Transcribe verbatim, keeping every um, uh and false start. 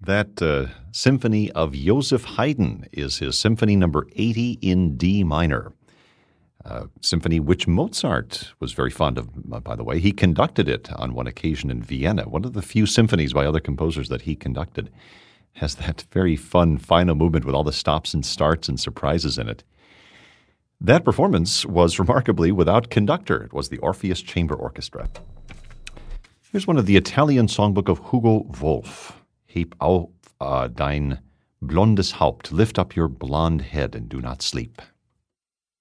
That uh, Symphony of Joseph Haydn is his Symphony number eighty in D minor. Uh, symphony which Mozart was very fond of, uh, by the way. He conducted it on one occasion in Vienna. One of the few symphonies by other composers that he conducted has that very fun final movement with all the stops and starts and surprises in it. That performance was remarkably without conductor. It was the Orpheus Chamber Orchestra. Here's one of the Italian songbook of Hugo Wolf. Heb auf uh, dein blondes Haupt, lift up your blonde head and do not sleep.